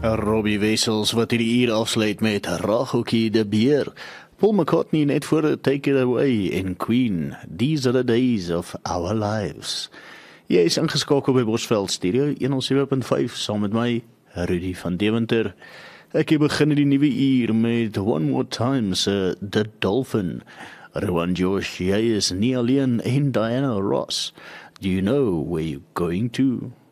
Robbie Wessels wat hierdie uur afsluit met Raghoekie de Beer. Paul McCartney net voor Take It Away en Queen, These Are The Days of Our Lives. Jy is ingeskakel by Bosveld Stereo 107.5 saam met my, Rudy van Deventer. Ek begin die nuwe uur met One More Time se The Dolphin. Rowan Josh, jy is nie alleen en Diana Ross. Do you know where you're going to?